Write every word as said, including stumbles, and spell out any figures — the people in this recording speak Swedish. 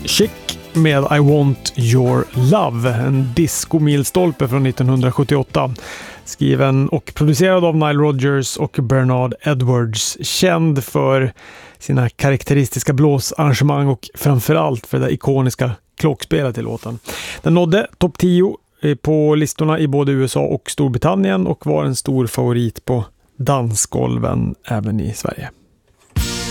Chic med I Want Your Love, en disco-milstolpe från nittonhundrasjuttioåtta. Skriven och producerad av Nile Rodgers och Bernard Edwards, känd för sina karaktäristiska blåsarrangemang och framförallt för det ikoniska klockspelet i låten. Den nådde topp tio på listorna i både U S A och Storbritannien och var en stor favorit på dansgolven även i Sverige.